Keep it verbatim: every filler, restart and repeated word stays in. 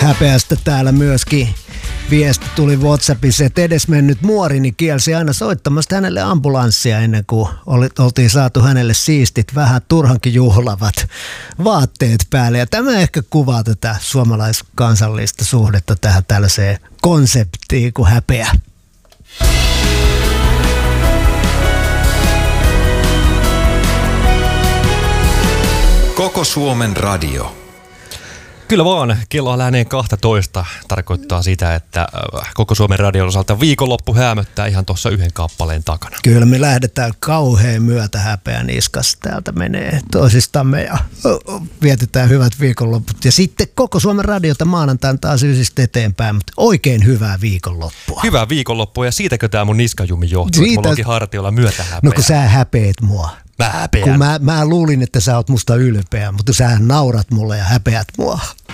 häpeästä täällä myöskin. Viesti tuli WhatsAppissa, että edesmennyt muorini kielsi aina soittamasta hänelle ambulanssia ennen kuin oli, oltiin saatu hänelle siistit, vähän turhankin juhlavat vaatteet päälle. Ja tämä ehkä kuvaa tätä suomalaiskansallista suhdetta tähän tällaiseen konseptiin kuin häpeä. Koko Suomen radio. Kyllä vaan, kello lähenee kaksitoista tarkoittaa sitä, että Koko Suomen radion osalta viikonloppu häämöttää ihan tuossa yhden kappaleen takana. Kyllä me lähdetään kauhean myötä häpeän iskas. Täältä menee toisistamme ja vietetään hyvät viikonlopput. Ja sitten Koko Suomen radiota maanantaina taas ysistä eteenpäin, mutta oikein hyvää viikonloppua. Hyvää viikonloppua ja siitäkö tämä mun niskajumi johtuu, Siitä... että mulla onkin hartiolla myötä häpeä. No kun sä häpeät mua. Mä häpeän. Kun mä, mä luulin, että sä oot musta ylpeä, mutta sä naurat mulle ja häpeät mua.